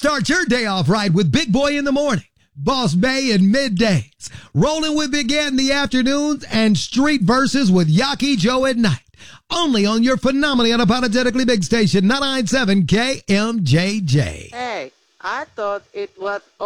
Start your day off right with Big Boy in the morning, Boss Bay in middays, Rolling with Big Ed in the afternoons, and Street Verses with Yaki Joe at night. Only on your phenomenally unapologetically big station, 997 KMJJ. Hey, I thought it was